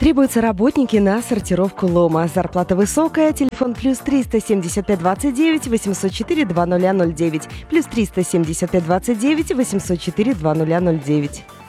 Требуются работники на сортировку лома. Зарплата высокая. Телефон плюс 375 29 804 2009. Плюс 375 29 804 2009.